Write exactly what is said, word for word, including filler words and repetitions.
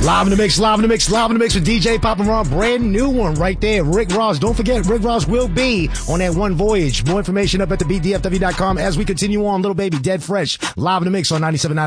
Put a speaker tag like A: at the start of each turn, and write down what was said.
A: Live in the mix, live in the mix, live in the mix with D J Papa Ron. Brand new one right there. Rick Ross. Don't forget, Rick Ross will be on that one voyage. More information up at the B D F W dot com as we continue on. Little Baby, Dead Fresh. Live in the mix on ninety-seven point nine